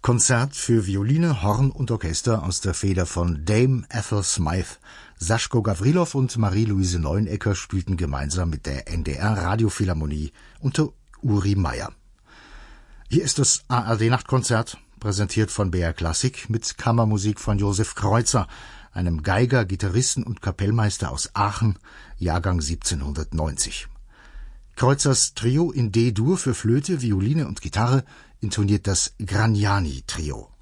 Konzert für Violine, Horn und Orchester aus der Feder von Dame Ethel Smythe. Saschko Gavrilov und Marie-Louise Neunecker spielten gemeinsam mit der NDR Radiophilharmonie unter Uri Meier. Hier ist das ARD-Nachtkonzert, präsentiert von BR Klassik mit Kammermusik von Josef Kreuzer, einem Geiger, Gitarristen und Kapellmeister aus Aachen, Jahrgang 1790. Kreuzers Trio in D-Dur für Flöte, Violine und Gitarre intoniert das Gragnani-Trio.